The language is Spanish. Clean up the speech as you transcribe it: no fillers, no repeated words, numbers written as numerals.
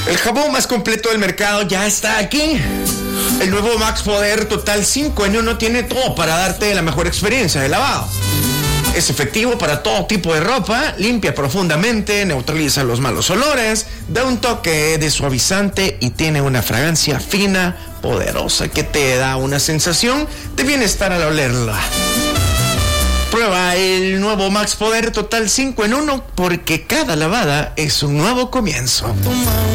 El jabón más completo del mercado ya está aquí. El nuevo Max Poder Total 5 en 1 tiene todo para darte la mejor experiencia de lavado. Es efectivo para todo tipo de ropa, limpia profundamente, neutraliza los malos olores, da un toque de suavizante y tiene una fragancia fina, poderosa, que te da una sensación de bienestar al olerla. Prueba el nuevo Max Poder Total 5 en 1 porque cada lavada es un nuevo comienzo.